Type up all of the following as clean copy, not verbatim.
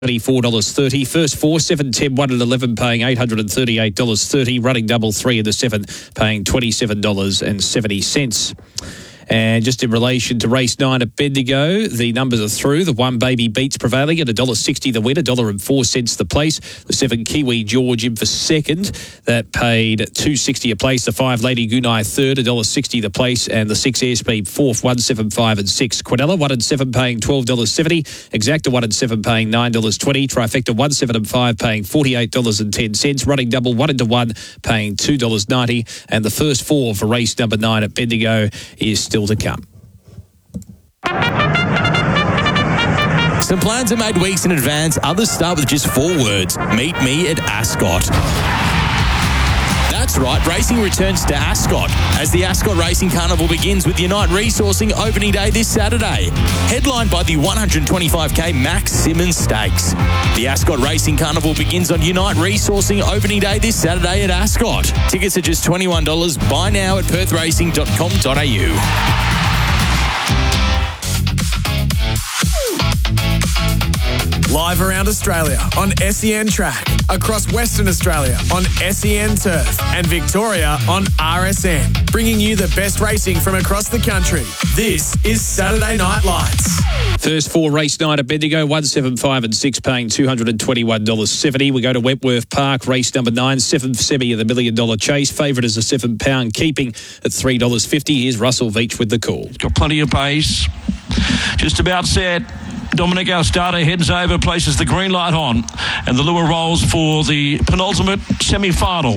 $34.30. First four, 7, 10, 1 and 11 paying $838.30. Running double 3 in the 7 paying $27.70. And just in relation to race 9 at Bendigo, the numbers are through. The 1 Baby Beats prevailing at $1.60 the win, $1.04 the place. The 7 Kiwi George in for second. That paid $2.60 a place. The 5 Lady Gunai third, $1.60 the place. And the 6 Airspeed fourth, 1, 7, 5 and 6. Quinella 1 and 7 paying $12.70. Exacta 1 and 7 paying $9.20. Trifecta 1, 7 and 5 paying $48.10. Running double 1 into 1 paying $2.90. And the first four for race number 9 at Bendigo is still to come. Some plans are made weeks in advance. Others start with just 4 words. Meet me at Ascot. That's right, racing returns to Ascot as the Ascot Racing Carnival begins with Unite Resourcing opening day this Saturday. Headlined by the 125k Max Simmons Stakes. The Ascot Racing Carnival begins on Unite Resourcing opening day this Saturday at Ascot. Tickets are just $21. Buy now at perthracing.com.au. Live around Australia on SEN Track, across Western Australia on SEN Turf, and Victoria on RSN, bringing you the best racing from across the country. This is Saturday Night Lights. First four race 9 at Bendigo, 1, 7, 5 and 6 paying $221.70. We go to Wentworth Park, race number 9, 7th semi of the $1 Million Chase. Favourite is a £7 keeping at $3.50. Here's Russell Veach with the call. Got plenty of pace. Just about set. Dominic, our starter, heads over, places the green light on, and the lure rolls for the penultimate semi-final.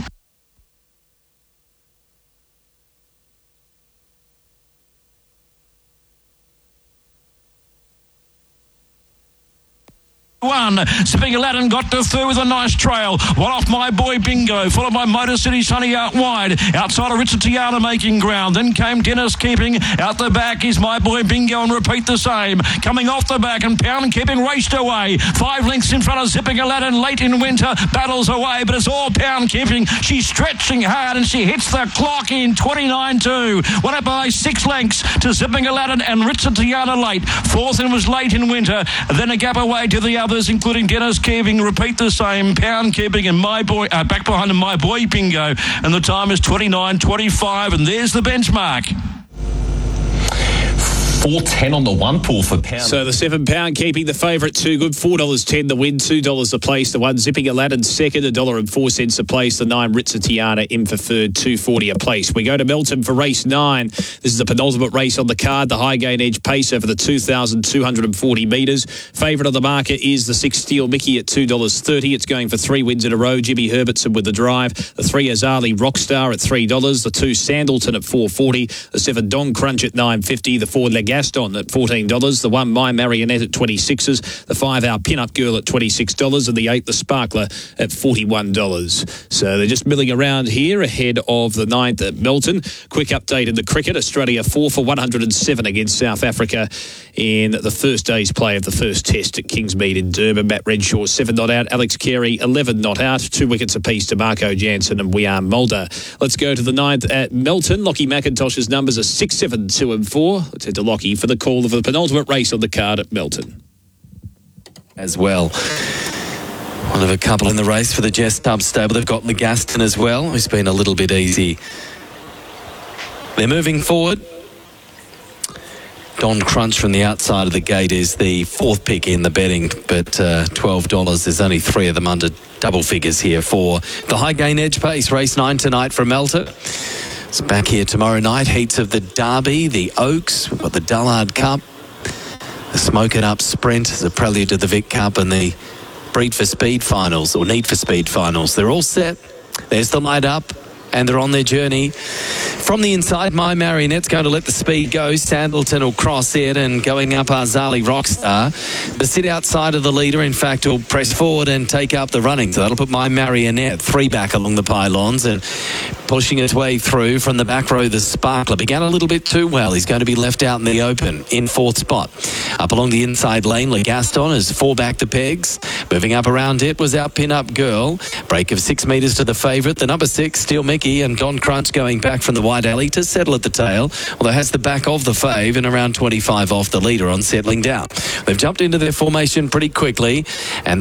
Sipping Aladdin got to third with a nice trail. One off My Boy Bingo, followed by Motor City Sunny out wide. Outside of Richard Tiana making ground. Then came Dennis Keeping. Out the back is My Boy Bingo and repeat the same. Coming off the back and Pound Keeping raced away. 5 lengths in front of Zipping Aladdin late in winter. Battles away, but it's all Pound Keeping. She's stretching hard and she hits the clock in 29.2. Went up by 6 lengths to Zipping Aladdin and Richard Tiana late. Fourth and was late in winter. Then a gap away to the others, including Dennis Keeping, repeat the same, Pound Keeping and My Boy, back behind him, My Boy Bingo, and the time is 29.25, and there's the benchmark. 4.10 on the 1 pool for Pound. So the £7 keeping the favourite too good, $4.10 the win, $2 the place. The 1 Zipping Aladdin second, $1.04 a place. The 9 Ritza Tiana in for third, $2.40 a place. We go to Melton for race 9. This is the penultimate race on the card. The high gain edge pace over the 2,240 metres. Favourite on the market is the 6 Steel Mickey at $2.30. It's going for 3 wins in a row. Jimmy Herbertson with the drive. The 3 Azali Rockstar at $3. The 2 Sandleton at $4.40. The 7 Don Crunch at $9.50. The 4 Gaston at $14, the 1 My Marionette at $26, the 5 Our Pin-Up Girl at $26, and the 8 The Sparkler at $41. So they're just milling around here ahead of the 9th at Melton. Quick update in the cricket. Australia 4 for 107 against South Africa in the first day's play of the first test at Kingsmead in Durban. Matt Redshaw 7 not out, Alex Carey 11 not out, 2 wickets apiece to Marco Jansen and Wiaan Mulder. Let's go to the 9th at Melton. Lockie McIntosh's numbers are 6, 7, 2 and 4. Let's head to Lockie for the call of the penultimate race on the card at Melton. As well. One of a couple in the race for the Jess Tubbs stable. They've got Legaston as well, who's been a little bit easy. They're moving forward. Don Crunch from the outside of the gate is the 4th pick in the betting, but $12. There's only 3 of them under double figures here for the high gain edge pace. Race 9 tonight from Melton. It's back here tomorrow night. Heats of the Derby, the Oaks. We've got the Dullard Cup, the Smoke It Up Sprint as a prelude to the Vic Cup, and the Breed for Speed finals, or Need for Speed finals. They're all set. There's the light up, and they're on their journey. From the inside, My Marionette's going to let the speed go. Sandleton will cross it, and going up Azali Rockstar. The sit outside of the leader, in fact, will press forward and take up the running. So that'll put My Marionette 3 back along the pylons, and pushing its way through from the back row, the Sparkler began a little bit too well. He's going to be left out in the open in 4th spot. Up along the inside lane, Legaston has 4 back the pegs. Moving up around it was our Pin-Up Girl. Break of 6 metres to the favourite. The number 6, Steel Mickey, and Don Crunch going back from the wide alley to settle at the tail, although has the back of the fave and around 25 off the leader on settling down. They've jumped into their formation pretty quickly, and